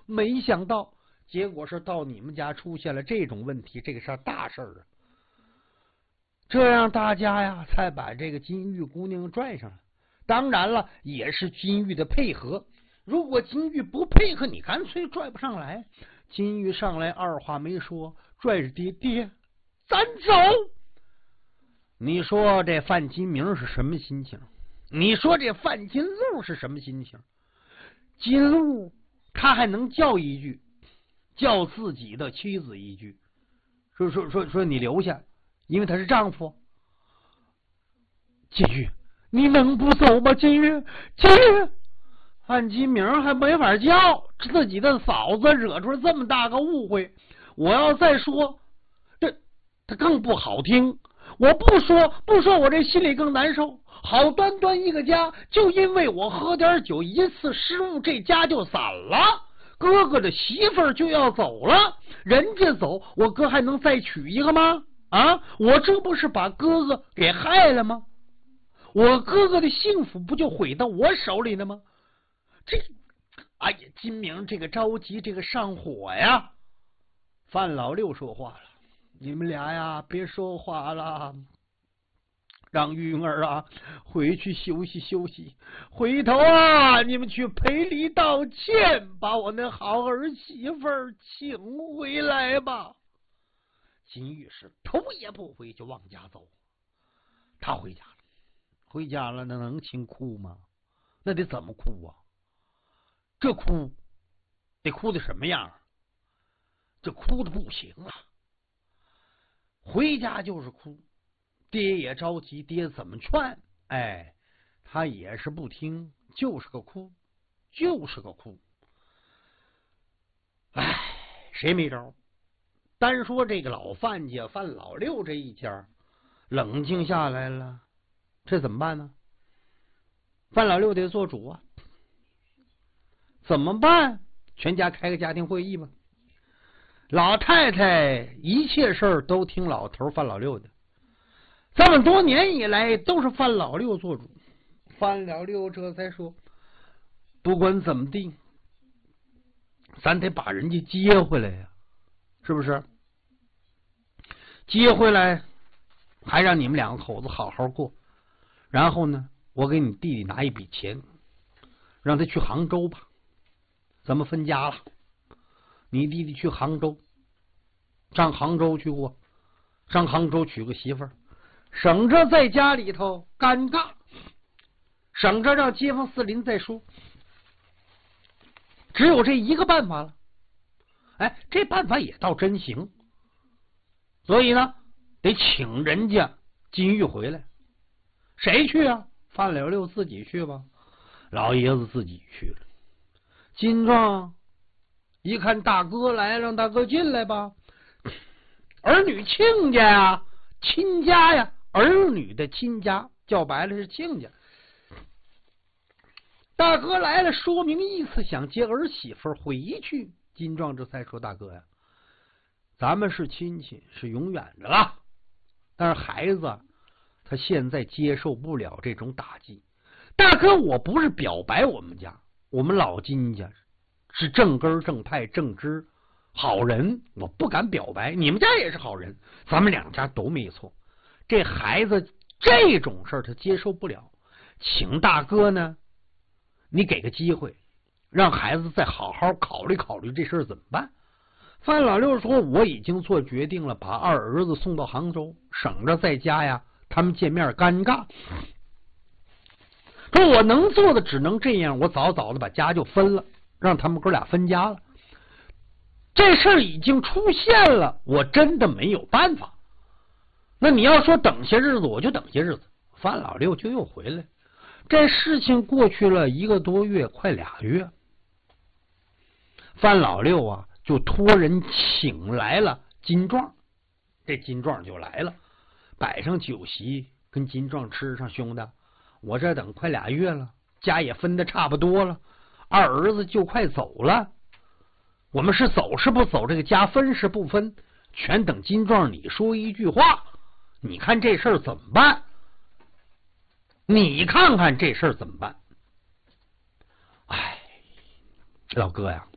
没想到结果是到你们家出现了这种问题，这个是大事啊！这样大家呀才把这个金玉姑娘拽上了。当然了，也是金玉的配合。如果金玉不配合，你干脆拽不上来。金玉上来二话没说，拽着爹，咱走。你说这范金明是什么心情？你说这范金鹿是什么心情？金鹿他还能叫一句，叫自己的妻子一句，说你留下，因为他是丈夫。金玉，你能不走吗？金玉，范金明还没法叫，自己的嫂子惹出了这么大个误会。我要再说，这更不好听。我不说，我这心里更难受。好端端一个家，就因为我喝点酒一次失误，这家就散了。哥哥的媳妇儿就要走了，人家走，我哥还能再娶一个吗？啊，我这不是把哥哥给害了吗？我哥哥的幸福不就毁到我手里了吗？哎呀，金明这个着急，这个上火呀。范老六说话了，你们俩呀别说话了，让玉儿啊回去休息休息，回头啊你们去赔礼道歉，把我那好儿媳妇儿请回来吧。金玉是头也不回就往家走。他回家了那能轻哭吗？那得怎么哭啊？这哭得哭的什么样？这哭的不行啊！回家就是哭，爹也着急，爹怎么劝？哎，他也是不听，就是个哭。哎，谁没招？单说这个老范家范老六这一家冷静下来了，这怎么办呢？范老六得做主啊！怎么办？全家开个家庭会议吧。老太太一切事儿都听老头范老六的，这么多年以来都是范老六做主。范老六这才说，不管怎么地，咱得把人家接回来呀，是不是？接回来还让你们两口子好好过，然后呢，我给你弟弟拿一笔钱，让他去杭州吧，咱们分家了。你弟弟去杭州，上杭州去过，上杭州娶个媳妇儿，省着在家里头尴尬，省着让街坊四邻再说。只有这一个办法了。哎，这办法也倒真行。所以呢，得请人家金玉回来。谁去啊？范老六自己去吧。老爷子自己去了。金壮一看大哥来，让大哥进来吧。儿女亲家呀，亲家呀，儿女的亲家，叫白了是亲家。大哥来了，说明意思想接儿媳妇回去。金壮这才说，大哥呀，咱们是亲戚，是永远的了。但是孩子他现在接受不了这种打击。大哥，我不是表白我们家，我们老金家是正根正派正直好人，我不敢表白。你们家也是好人，咱们两家都没错。这孩子这种事他接受不了，请大哥呢，你给个机会，让孩子再好好考虑考虑这事怎么办。范老六说，我已经做决定了，把二儿子送到杭州，省着在家呀他们见面尴尬。说我能做的只能这样，我早早的把家就分了，让他们哥俩分家了。这事儿已经出现了，我真的没有办法。那你要说等些日子，我就等些日子。范老六就又回来。这事情过去了1个多月，快2月。范老六啊就托人请来了金壮。这金壮就来了，摆上酒席跟金壮吃上。兄弟，我这等快2月了，家也分的差不多了，二儿子就快走了，我们是走是不走，这个家分是不分，全等金壮你说一句话。你看这事儿怎么办？你看看这事儿怎么办？哎，老哥呀，